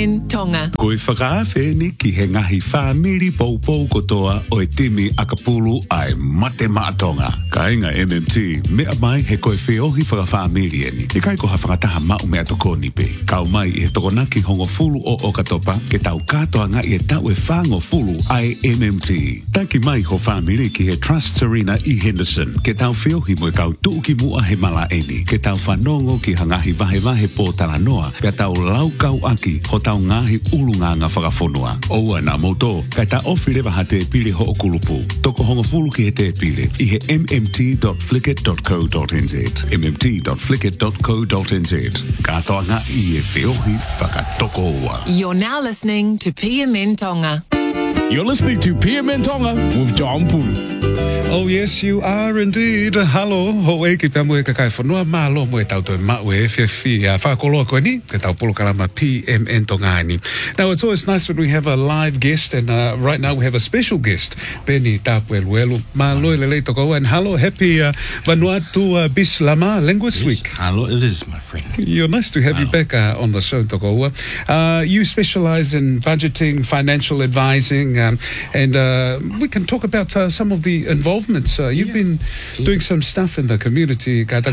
PMN Tonga. Koe whakaawheni ki he ngahi whāmiri poupou kotoa o e timi Akapulu ai mate maatonga. Ka inga MMT, mea mai he koe whiohi whakawhāmiri eni. I kai ko ha whakataha mau mea toko nipe. Kau mai i he tokonaki hongo fulu o Okatopa, ke tau katoa nga i e tau e whango fulu ai MMT. Taki mai ho whāmiri ki he Trust Arena i Henderson, ke tau whiohi mo e kau tuuki mua he mala eni. Ke tau whanongo ki hangahi vahe po Taranoa, ke tau laukau aki ho tau ngahi ulunga nga whakafonua. Oua na moto, kai ta ofi lewa ha te pili ho okulupu. Toko hongo fulu ki he te pili i he mmt.flickit.co.nz mmt.flickit.co.nz Katoa nga i e whiohi whakatoko ua. You're now listening to PMN Tonga. You're listening to PMN Tonga with John Pulu. Oh yes, you are indeed. Hello, ho e ki pia moe kakai whanua malo moe tau toi maue e whiawhi a whakoloa koe ni, ke tau polo karama PMN Tonga ni. Now, it's always nice when we have a live guest, and right now we have a special guest, Benny Tapueluelu. Malo lelei toko, and hello, happy Vanuatu Bislama Linguist Week. Hello, it is, my friend. You're nice to have you back on the show, toko. You specialize in budgeting, financial advising, and we can talk about some of the involvements. You've been doing some stuff in the community. That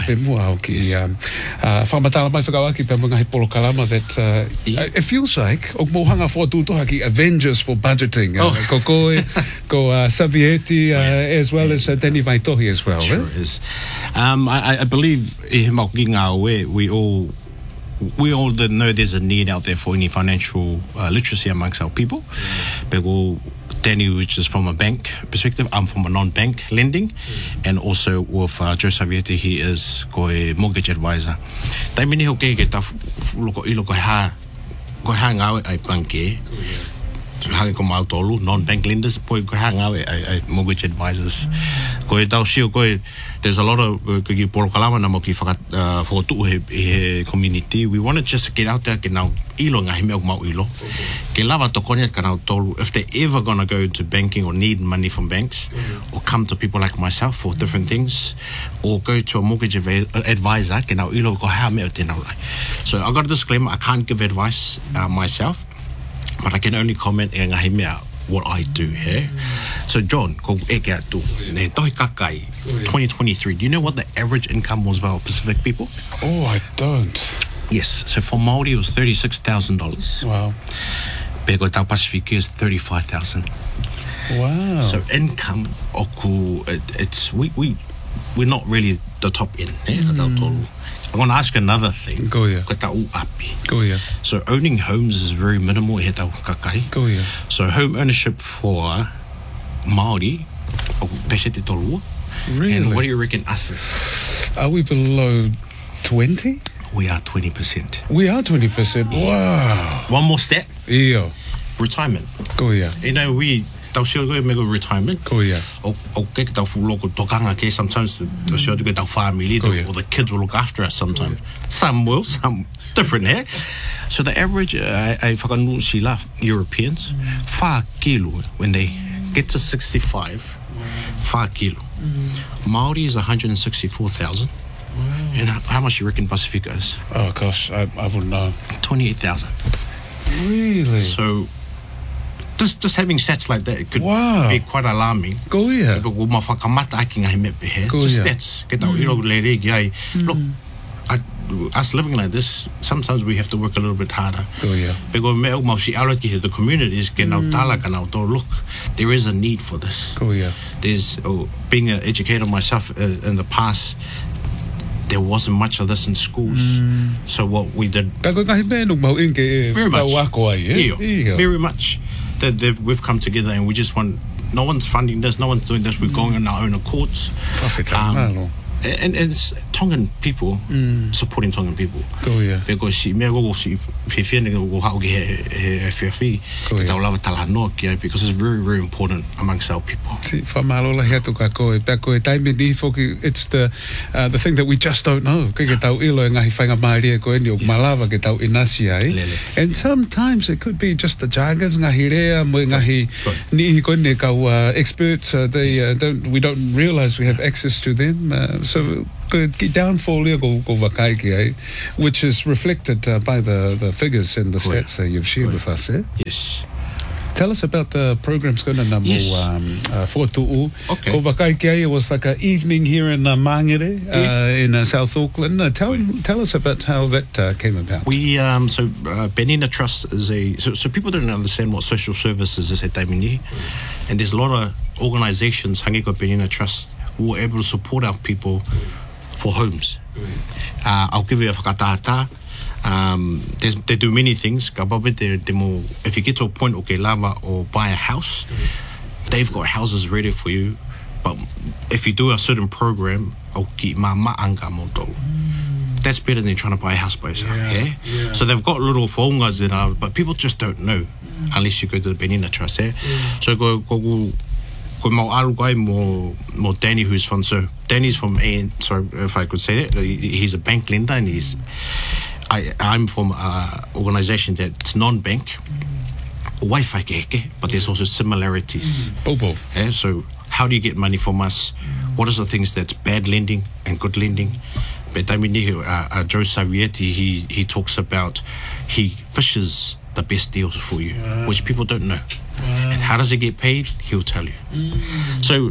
it feels like Avengers for budgeting. Ko Savieti as well as Danny Vaitohi as well. Sure is. I believe we all know there's a need out there for any financial literacy amongst our people. Danny, which is from a bank perspective, I'm from a non-bank lending, and also with Joe Savieti, he is a mortgage advisor. Taimini ho ke ta loko I loko ha ngau ai banke. Hang ko mau tolu non-bank lenders po ko hang out ai mortgage advisors. Ko tau sio ko there's a lot of ki polo kalama na mo ki whaka for tu he community. We want to just get out there ke nau ilo nga hime mau ilo. Ke lava to konya ka nau tolu if they ever going to go into banking or need money from banks or come to people like myself for different things or go to a mortgage advisor ke nau ilo ko ha me o te nau lai. So I got a disclaimer, I can't give advice myself. But I can only comment e ngahi mea what I do here. So John, ko eke atu, ne tohi kakai, 2023, do you know what the average income was for our Pacific people? Oh, I don't. Yes, so for Māori it was $36,000. Wow. Peko tau Pacific is 35,000. Wow. So income, oku, we're not really the top end. I'm going to ask you another thing. Go yeah. Go yeah. So owning homes is very minimal he tau kakai. Go yeah. So home ownership for Māori, pese te tolua. Really? And what do you reckon us is? Are we below 20? We are 20%. We are 20%. Wow. One more stat. Yeah. Retirement. Go yeah. You know, tau sio koe mego retirement. Go yeah. O ke tau fuloko tokanga ke sometimes tau sio koe tau family or the kids will look after us sometimes. Some will, some different here. So the average I whakanu sila Europeans, 5 kilo when they get to 65, 5 kilo. Māori is 164,000. And how much you reckon Pacifica is? Oh gosh, I wouldn't know. 28,000. Really? So just having stats like that, it could be quite alarming. Go yeah. But ma whakamata aki ngahi me pehe. Just stats. Ke tau iro le regi ai. Look, us living like this, sometimes we have to work a little bit harder. Go yeah. Because me au mausi alaki the communities ke nau tala ka nau to look, there is a need for this. Go yeah. There's being an educator myself in the past, there wasn't much of this in schools. So what we did very much. Very much. We've come together and we just want, no one's funding this, no one's doing this, we're going on our own accords. And it's Tongan people supporting Tongan people. Go yeah. Because si mea gogo si whiwhiane gogo hao ki he whiawhi. Tau lava tala noa ki ai because it's very, very important amongst our people. Si whamalola hea tuka koe. Pea koe taime ni whoki, it's the thing that we just don't know. Ke tau ilo e ngahi whainga maerea koe ni o malawa ke tau inasi ai. And sometimes it could be just the jargons, ngahi rea, mo ngahi nihi koe ne kau experts. We don't realise we have access to them. So ki downfall ia ko wakai ki ai, which is reflected by the figures and the stats you've shared with us. Yes. Tell us about the programs going on Yes. for Tu'u. Okay. Ko wakai ki ai, it was like an evening here in Mangere, in South Auckland. Tell us about how that came about. We Benina Trust is so people don't understand what social services is at Taimini, and there's a lot of organisations hangiko Benina Trust who are able to support our people for homes. I'll give you a whakatahata. They do many things. If you get to a point, okay, lava or buy a house, they've got houses ready for you. But if you do a certain program, that's better than trying to buy a house by yourself. Yeah? So they've got little whaungas that but people just don't know unless you go to the Benina Trust. So go mau alu kai mo Danny, who's from, so Danny's from sorry if I could say that, he's a bank lender, and I'm from an organisation that's non-bank, Wi-Fi keke, but there's also similarities. So how do you get money from us? What are the things that's bad lending and good lending? But Joe Savietti, he talks about, he fishes the best deals for you, which people don't know. And how does it get paid? He'll tell you. So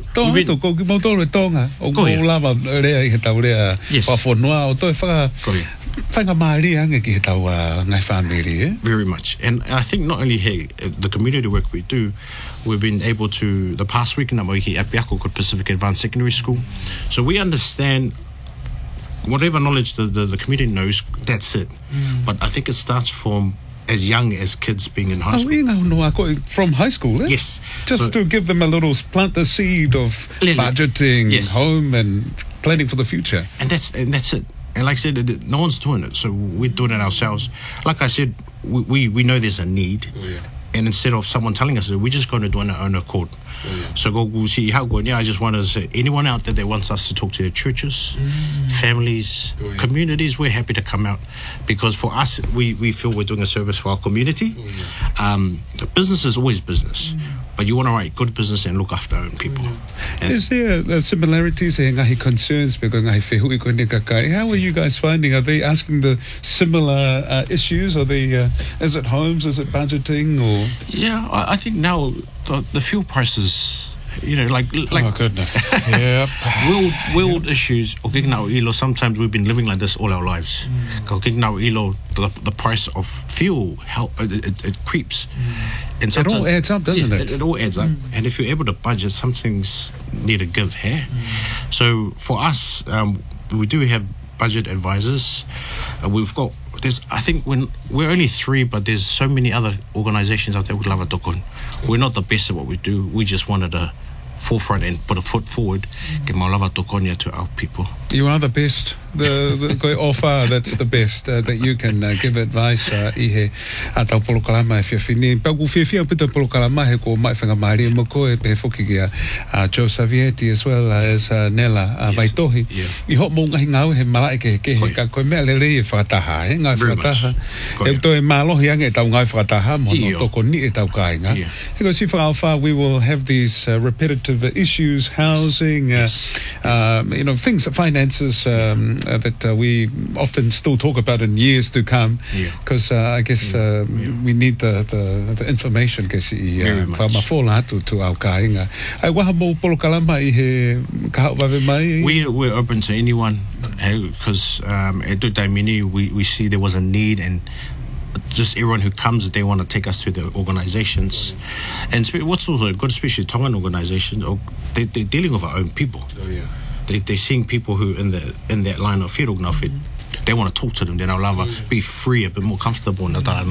very much. And I think not only here, the community work we do, we've been able to, the past week in Amoiki at Biako Pacific Advanced Secondary School. So we understand whatever knowledge the community knows, that's it. But I think it starts from as young as kids being in high school. From high school, eh? Yes. Just to give them a little, plant the seed of budgeting, home, and planning for the future. And that's it. And like I said, no one's doing it, so we're doing it ourselves. Like I said, we know there's a need. And instead of someone telling us that, we're just going to do it on our own accord. So go see how good. I just want to say, anyone out there that wants us to talk to their churches, families, communities, we're happy to come out, because for us, we feel we're doing a service for our community. Business is always business, but you want to write good business and look after our own people. Is there similarities and concerns? How are you guys finding? Are they asking the similar issues? Are they? Is it homes? Is it budgeting? Or yeah, I think now the fuel prices, like oh goodness, yeah, world issues. Sometimes we've been living like this all our lives. The price of fuel, it creeps. And it all adds up, doesn't it? It all adds up. And if you're able to budget, some things need to give here. So for us, we do have budget advisors. We've got, I think when we're only 3, but there's so many other organisations out there with Lava Tokon. We're not the best at what we do. We just wanted to forefront and put a foot forward, get my Lava Tokonia to our people. You are the best. The offer that's the best that you can give advice. Ihe atau polokalama if you're feeling. But we feel pita polokalama he ko mai whanga maari mo ko e pe foki kia Joe Savietti as well as Nella Vaitohi. I hop mo ngahi ngau he malai ke he ka koe mea lele e whakataha he ngai whakataha. E to e mālohi ange tau ngai whakataha mo no toko ni e tau kāinga. He goes, if alpha we will have these repetitive issues, housing, things, finances that we often still talk about in years to come, because I guess we need the information ke si whamafola atu to au kāinga. Ai waha mō polokalama I he ka hauwawe mai? We're open to anyone, because at Taimini we see there was a need, and just everyone who comes, they want to take us to the organisations. And what's also good, especially Tongan organisations, they're dealing with our own people. They're seeing people who in that line of field, they want to talk to them. Then I'll be free, a bit more comfortable.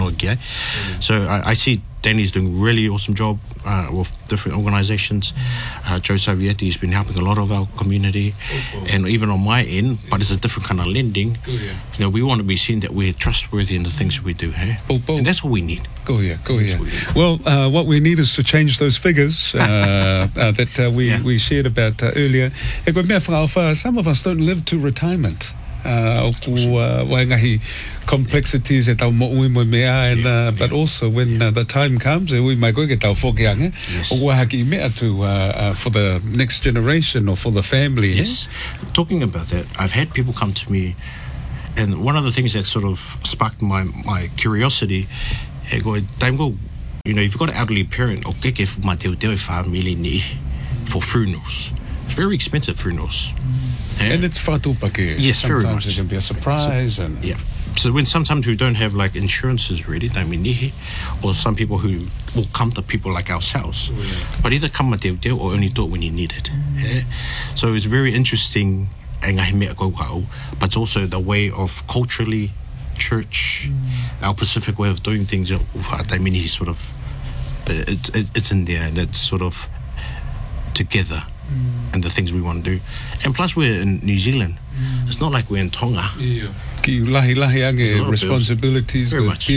So I see Danny's doing a really awesome job with different organisations. Joe Savietti has been helping a lot of our community, and even on my end, but it's a different kind of lending. We want to be seen that we're trustworthy in the things we do. And that's what we need. Go here. Well, what we need is to change those figures that we shared about earlier. Some of us don't live to retirement. o ku waingahi complexities e tau mo ui mo mea, and but also when the time comes, e ui mai koe ke tau whokiange, o kua haki mea to for the next generation or for the family. Yes. Talking about that, I've had people come to me, and one of the things that sort of sparked my curiosity, he go, you know, if you've got an elderly parent, o keke fu ma teo family ni for funerals. It's very expensive funerals. And it's whatupake. Yes, very much. Sometimes it can be a surprise. And yeah. So when sometimes we don't have like insurances ready, or some people who will come to people like ourselves, but either come or only do it when you need it. Yeah? So it's very interesting, but it's also the way of culturally, church, our Pacific way of doing things. Sort of, it's in there, and it's sort of together. And the things we want to do. And plus we're in New Zealand. It's not like we're in Tonga. Ki lahi ange responsibilities. Very much.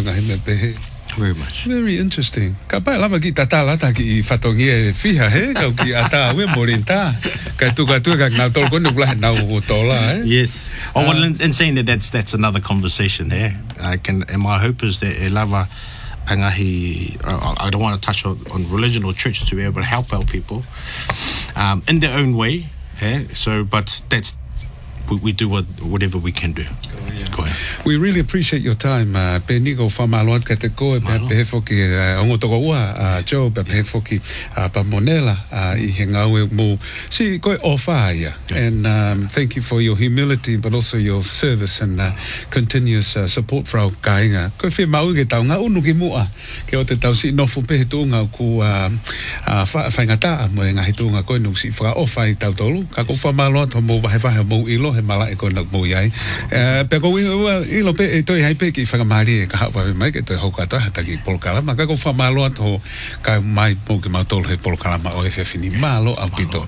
Very much. Very interesting. Ka pai lava ki tata lata ki whatongi e whiha he, kau ki ata we morinta. Ka tu ka ngau tol kono kula nau tola. Yes. Well, in saying that's another conversation there. And my hope is that e lava I don't want to touch on religion or church to be able to help our people in their own way. Yeah? So, but we do whatever we can do. Go ahead. We really appreciate your time. Penigo whamaloan ka te koe, pe foki ongotoka ua, Joe, pe foki pa monela, I he ngau mo, si koe ofa. And thank you for your humility, but also your service and continuous support for our kainga. Koe whi mau ke tau ngā unu ki mua, ke o te tau si nofu pehe tūnga ku whaingata mo e ngahi tūnga koe nuk si whaka ofa I tau tolu. Ka ko whamaloan to mo wahe mo ilo, he mala e koe nak mo iai. Pe ko ilo pe e toi hai pe ki whakamari e ka hawa mai ke toi hokata hata ki polkalama ka ko whamaloa to ka mai mo ki mautolo he polkalama o e whewhini malo au pito.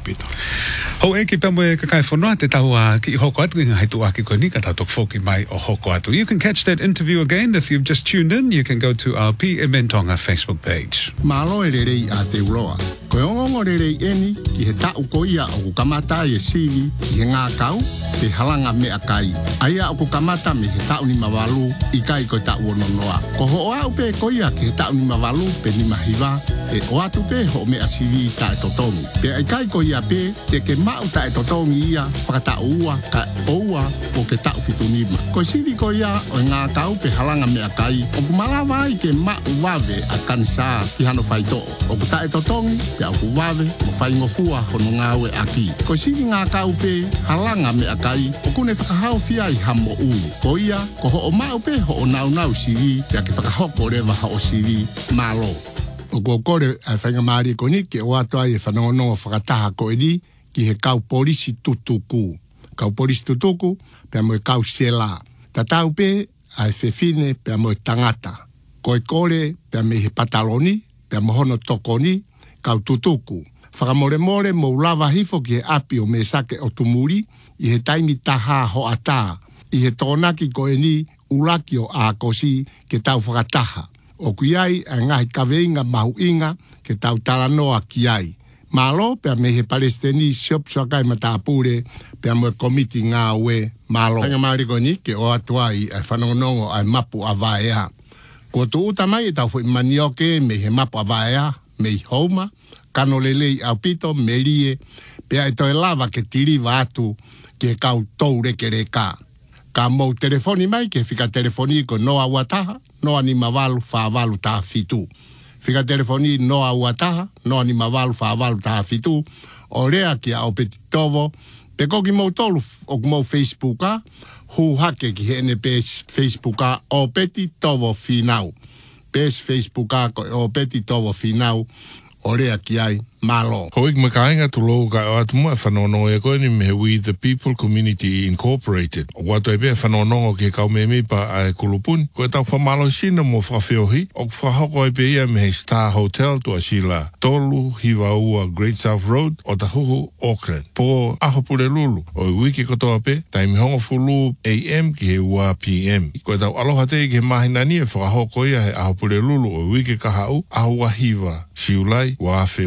Ho e ki pamo e ka kai whanua te tau ki hoko atu inga haitu aki koe ni ka tau tok whoki mai o hoko atu. You can catch that interview again if you've just tuned in. You can go to our PMN Tonga Facebook page. Malo e rerei a te uroa. Koe ongongo rerei eni ki he tau koia o kukamata e siri ki he ngā kau te halanga mea kai. Aia o kukamata me he tau ni mawalu I kai koe tau ononoa. Ko ho oa upe koia ki he tau ni mawalu pe ni mahiwa e o atu pe ho mea siri ta e totongu. Pe ai kai koia pe te ke mau ta e totongu ia whakata ua ka oua o ke tau fitunima. Ko siri koia o ngā kau pe halanga mea kai o kumalawa I ke mau wawe a kansa ki hano whaito. O kuta e totongu pe au kuwawe mo whaingofua hono ngāwe aki. Ko siri ngā kau pe halanga mea kai o kune whakahau fia I hamo ui. Ko ia, ko ho o mau pe ho o nau siri pia ke whakahoko rewa ha o siri malo. O ko kore ai whainga maari ko ni ke o atua I e whanongonongo whakataha ko eri ki he kau polisi tutuku. Kau polisi tutuku pia mo e kau sela. Tatau pe ai whewhine pia mo e tangata. Ko e kore pia me he pataloni pia mo hono tokoni kau tutuku. Whakamore mo ulawa hifo ki he api o me sake o tumuri I he taimi taha ho ata. I he tōnaki ko e ni ulaki o a kosi ke tau whakataha. O kuiai a ngahi kaweinga mahu inga ke tau talanoa ki ai. Malo pia me he Palestini siop suakai mata apure pia mo e komiti ngā ue malo. Hanga maariko ni ke o atuai ai whanongonongo ai mapu a vaea. Ko tu utamai e tau fui manioke me he mapu a vaea me I houma. Kano lelei au pito me rie pia e toi lava ke tiriva atu ke kau tou rekere ka. Ka mou telefoni mai ke fika telefoni ko noa uataha, noa ni mawalu whaavalu taha fitu. Fika telefoni noa uataha, noa ni mawalu whaavalu taha fitu. O rea ki a o peti tovo, pe koki mou tolu o mou Facebooka, hu hake ki hene pes Facebooka o peti tovo finau. Pes Facebooka ko o peti tovo finau. O rea ki ai malo. Hoik makainga tu lo ka atu mua whanono e koe ni me We the People Community Incorporated. O watu e bea whanono ke kau me me pa a e kulupun. Koe tau whamalo sina mo whawhiohi. O whahoko e pe ia me he Star Hotel tu a sila tolu hiwa ua Great South Road o Tahuhu, Auckland. Po ahopure lulu. O I wiki kotoa pe, taimi hongo fulu AM ki he ua PM. Koe tau aloha te ke mahinani e whahoko ia he ahopure lulu o I wiki kahau ahua hiwa siulai wa afe wa ono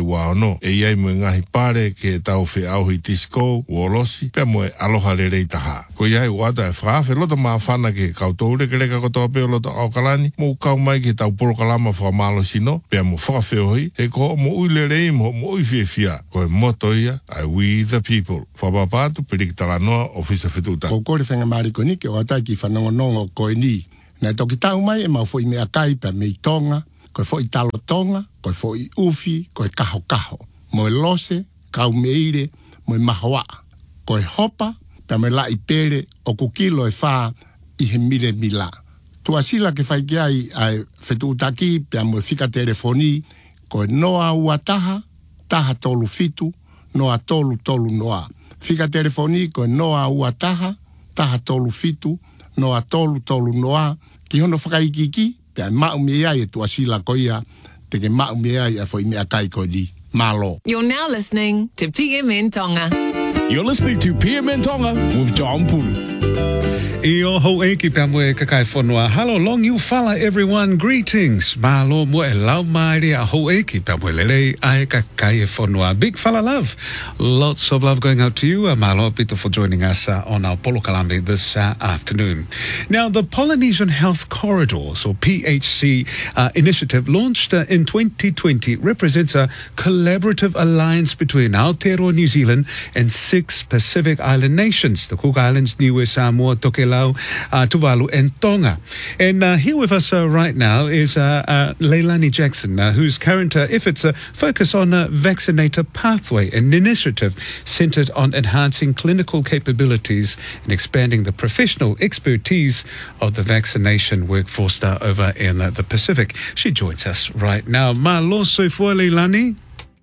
no. E iai mo ngahi pare ke tau whi au hi tisiko, uolosi, pia mo e aloha le rei taha. Ko iai wata e whaafe lota maa whana ke kautou reke reka kotoa peo lota au kalani, mo kau mai ke tau polo kalama wha malo sino, pia mo whakawheo he ko mo ui le rei mo ui whia, ko e moto ia, ai we the people. Whapapatu, pirikitala noa, ofisa whituta. Ko kore whenga mariko ni ke o atai ki whanongonongo koe ni. Nei toki tau mai e mau fwoi mea kai pia mei tonga, koe fwoi talo tonga, koe fwoi ufi, koe kaho kaho. Mo e lose, kau meire, mo e mahoa. Koe hopa, pia me lai pere, o kukilo e wha i he mire mila. Tua sila ke whaike ai whetutaki, pia mo e whika telefoni, koe noa ua taha, taha tolu fitu, noa tolu noa. Whika telefoni, koe noa ua taha, taha tolu fitu, noa tolu noa. Ki hono whakaikiki, pia mau mea e tua sila koia, teke mau mea e fwoi mea kai koe ni. Malo. You're now listening to PMN Tonga. You're listening to PMN Tonga with John Pulu. Io ho e ki pia mo e kakai whanua. Hello, long you fala everyone. Greetings. Malo mo e lau maere a ho e ki pia mo e lele ai kakai e whanua. Big fala love. Lots of love going out to you. Malo, Peter, for joining us on our Polo Kalame this afternoon. Now, the Polynesian Health Corridors, or PHC initiative, launched in 2020, represents a collaborative alliance between Aotearoa, New Zealand, and 6 Pacific Island nations, the Cook Islands, Niue, Samoa, Tokelau, Tuvalu, and Tonga. And here with us right now is Leilani Jackson, whose current efforts focus on a vaccinator pathway, an initiative centered on enhancing clinical capabilities and expanding the professional expertise of the vaccination workforce over in the Pacific. She joins us right now. Malo soifua, Leilani.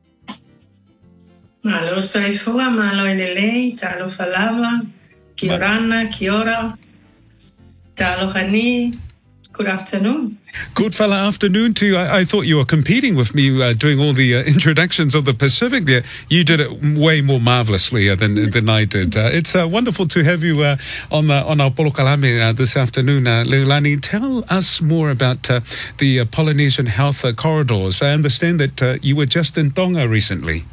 Malo soifua, malo elelei, talo falava. Kia rana, kia ora, taloha ni. Good afternoon. Good fella afternoon to you. I thought you were competing with me doing all the introductions of the Pacific there. You did it way more marvelously than I did. It's wonderful to have you on our Polo Kalame this afternoon. Leilani, tell us more about the Polynesian Health Corridors. I understand that you were just in Tonga recently.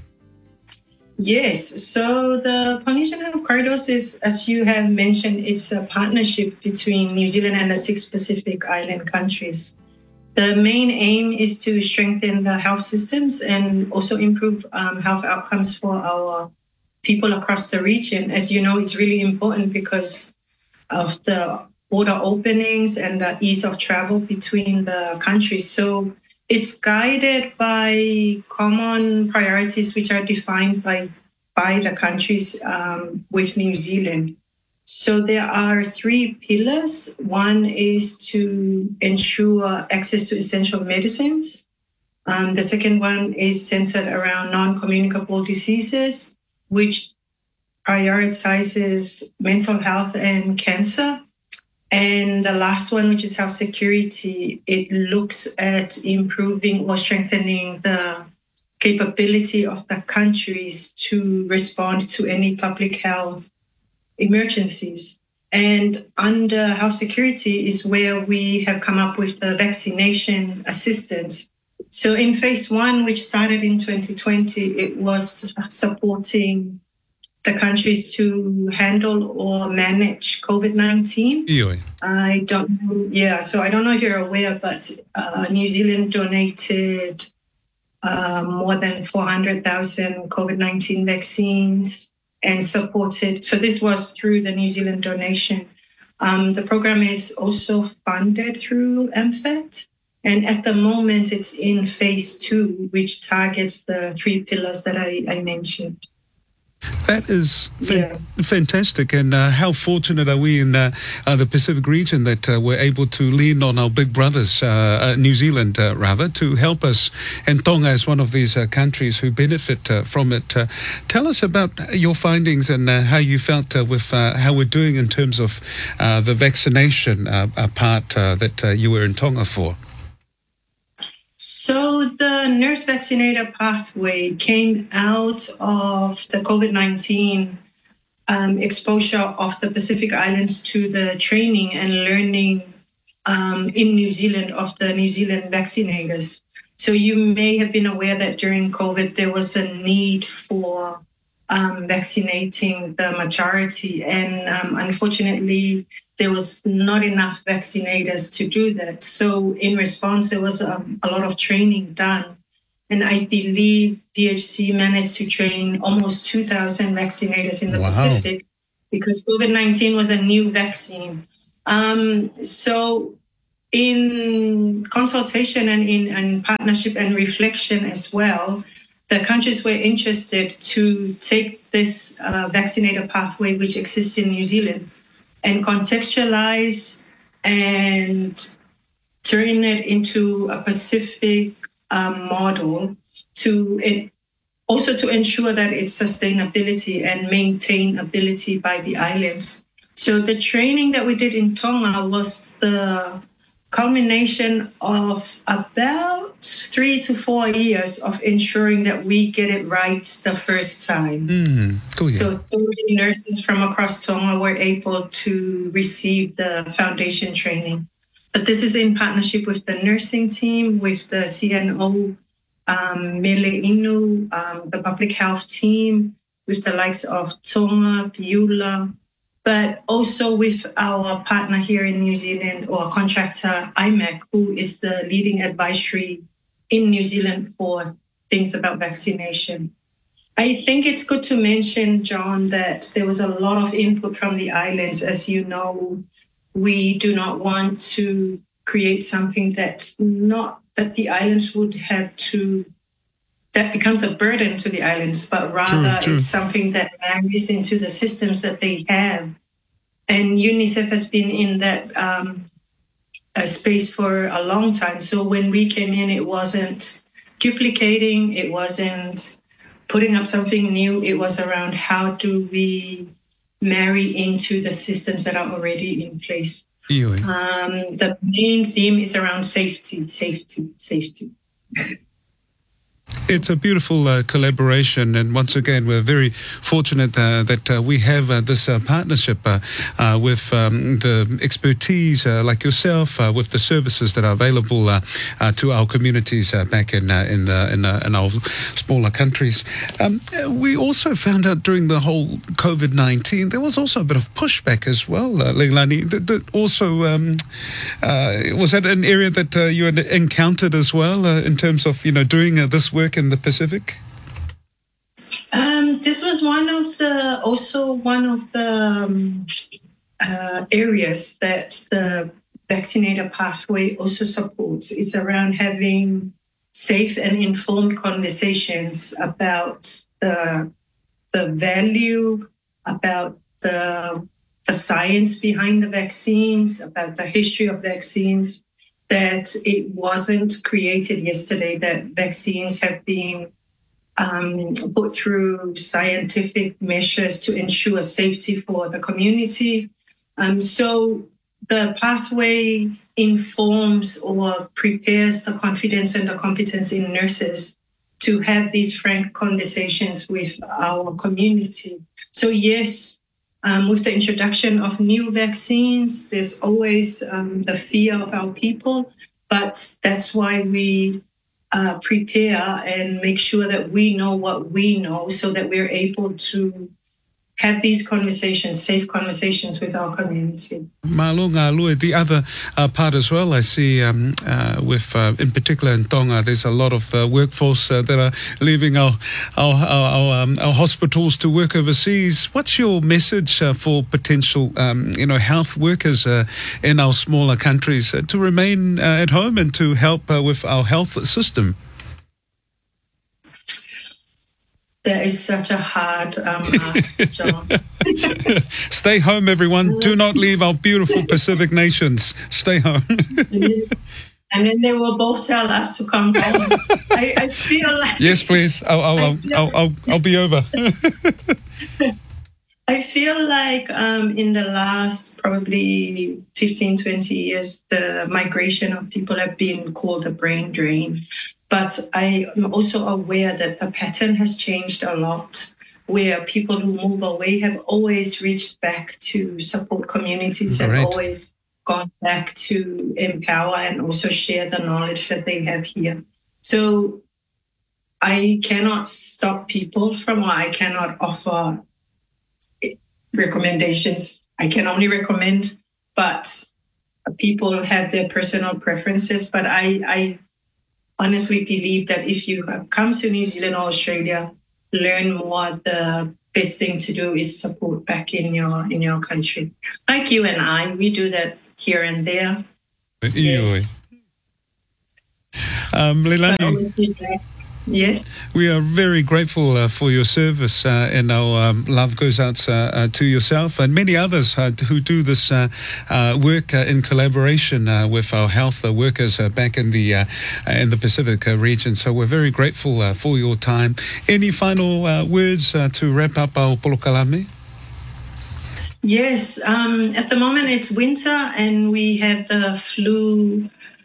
Yes, so the Polynesian Health Corridors is, as you have mentioned, it's a partnership between New Zealand and the 6 Pacific Island countries. The main aim is to strengthen the health systems and also improve health outcomes for our people across the region. As you know, it's really important because of the border openings and the ease of travel between the countries. So it's guided by common priorities which are defined by the countries with New Zealand. So there are 3 pillars. One is to ensure access to essential medicines. The second one is centered around non-communicable diseases, which prioritizes mental health and cancer. And the last one, which is health security, it looks at improving or strengthening the capability of the countries to respond to any public health emergencies. And under health security is where we have come up with the vaccination assistance. So in phase 1, which started in 2020, it was supporting the countries to handle or manage COVID-19. I don't know. So I don't know if you're aware, but New Zealand donated more than 400,000 COVID-19 vaccines and supported. So this was through the New Zealand donation. The program is also funded through MFET. And at the moment, it's in phase 2, which targets the 3 pillars that I mentioned. That is fantastic, and how fortunate are we in the Pacific region that we're able to lean on our big brothers, New Zealand rather, to help us, and Tonga is one of these countries who benefit from it. Tell us about your findings and how you felt with how we're doing in terms of the vaccination part that you were in Tonga for. So the nurse vaccinator pathway came out of the COVID-19 exposure of the Pacific Islands to the training and learning in New Zealand of the New Zealand vaccinators. So you may have been aware that during COVID, there was a need for vaccinating the majority. And unfortunately, there was not enough vaccinators to do that. So in response, there was a lot of training done. And I believe PHC managed to train almost 2,000 vaccinators in the Pacific, because COVID-19 was a new vaccine. So in consultation and in partnership and reflection as well, the countries were interested to take this vaccinator pathway which exists in New Zealand and contextualize and turn it into a Pacific model to also to ensure that its sustainability and maintainability by the islands. So the training that we did in Tonga was the culmination of about 3 to 4 years of ensuring that we get it right the first time. Cool, yeah. So 30 nurses from across Tonga were able to receive the foundation training. But this is in partnership with the nursing team, with the CNO, Mele Inu, the public health team, with the likes of Tonga, Piula, but also with our partner here in New Zealand, or contractor IMAC, who is the leading advisory in New Zealand for things about vaccination. I think it's good to mention, John, that there was a lot of input from the islands. As you know, we do not want to create something that's not, that the islands would have to, that becomes a burden to the islands, but rather it's something that marries into the systems that they have. And UNICEF has been in that space for a long time. So when we came in, it wasn't duplicating, it wasn't putting up something new. It was around how do we marry into the systems that are already in place. The main theme is around safety. It's a beautiful collaboration, and once again, we're very fortunate that we have this partnership with the expertise like yourself, with the services that are available to our communities back in our smaller countries. We also found out during the whole COVID-19 there was also a bit of pushback as well, Leilani. That also was that an area that you had encountered as well in terms of doing this work in the Pacific? This was one of the areas that the vaccinator pathway also supports. It's around having safe and informed conversations about the value, about the science behind the vaccines, about the history of vaccines, that it wasn't created yesterday, that vaccines have been put through scientific measures to ensure safety for the community. So the pathway informs or prepares the confidence and the competence in nurses to have these frank conversations with our community. So yes, with the introduction of new vaccines, there's always the fear of our people, but that's why we prepare and make sure that we know what we know so that we're able to have these conversations, safe conversations with our community. Malunga Lui, the other part as well, I see with, in particular in Tonga, there's a lot of the workforce that are leaving our hospitals to work overseas. What's your message for potential, health workers in our smaller countries to remain at home and to help with our health system? That is such a hard ask, John. Stay home, everyone. Do not leave our beautiful Pacific nations. Stay home. And then they will both tell us to come home. I feel like... Yes, please. I'll be over. I feel like in the last probably 15, 20 years, the migration of people have been called a brain drain. But I am also aware that the pattern has changed a lot, where people who move away have always reached back to support communities, have always gone back to empower and also share the knowledge that they have here. So I cannot stop people from, or I cannot offer recommendations. I can only recommend, but people have their personal preferences. But I honestly believe that if you have come to New Zealand or Australia, learn more, the best thing to do is support back in your country. Like you and I, we do that here and there. Yes. Leilani, yes. we are very grateful for your service, and our love goes out to yourself and many others who do this work in collaboration with our health workers back in the Pacific region. So we're very grateful for your time. Any final words to wrap up our polokalame? Yes. At the moment it's winter and we have the flu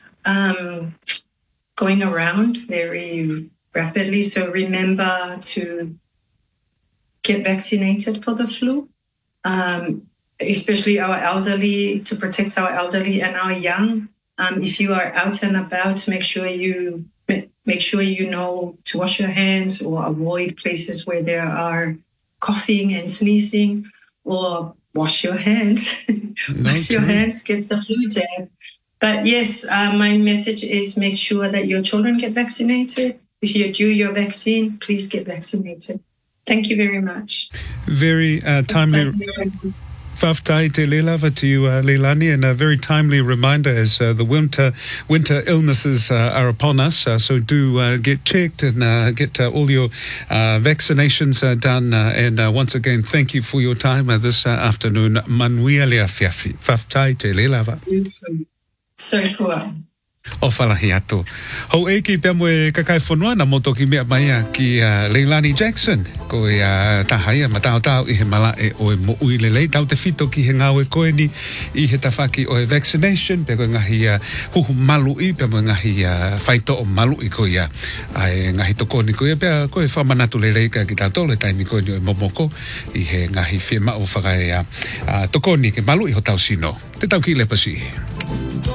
going around very rapidly. So remember to get vaccinated for the flu, especially our elderly, to protect our elderly and our young. If you are out and about, make sure you know to wash your hands or avoid places where there are coughing and sneezing, or wash your hands. Wash your hands, get the flu jab. But yes, my message is make sure that your children get vaccinated. If you're due your vaccine, please get vaccinated. Thank you very much. Very timely. Whaftai te lelava to you, Leilani, and a very timely reminder as the winter illnesses are upon us. So do get checked and get all your vaccinations done. And once again, thank you for your time this afternoon. Manuia lea fiafi. Whaftai te lelava. So cool. O whalahi ato. Hau e ki pia moe kakai whanua na moto ki mea mai ki Leilani Jackson. Ko e tahai ma tau i he mala e o e mo ui lelei. Tau te whito ki he ngau e koe ni i he tawhaki o e vaccination. Pia koe ngahi huhu malu i. Pia moe ngahi whaito o malu i koe ia. Ai ngahi toko ni koe. Pia koe whamanatu lelei ka ki tau tole taimi koe ni o e momoko. I he ngahi whima o whakai toko ni ke malu i ho tau sino. Te tau ki le pasi.